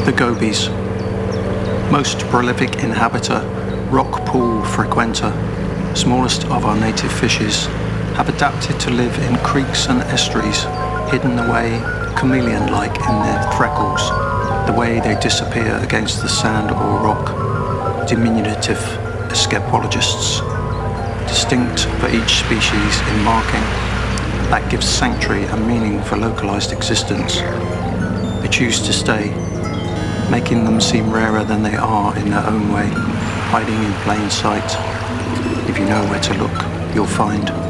The gobies, most prolific inhabitor, rock pool frequenter, smallest of our native fishes, have adapted to live in creeks and estuaries, hidden away chameleon-like in their freckles, the way they disappear against the sand or rock. Diminutive escapologists, distinct for each species in marking, that gives sanctuary and meaning for localized existence. They choose to stay, making them seem rarer than they are in their own way, hiding in plain sight. If you know where to look, you'll find.